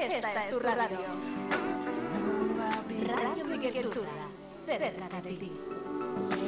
Esta es tu radio. Radio Miguel Turra, cerca de ti.